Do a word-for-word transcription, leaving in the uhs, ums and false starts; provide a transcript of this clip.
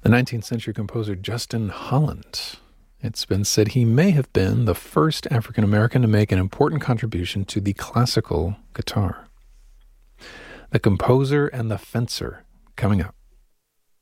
the nineteenth century composer Justin Holland. It's been said he may have been the first African American to make an important contribution to the classical guitar. The Composer and the Fencer, coming up.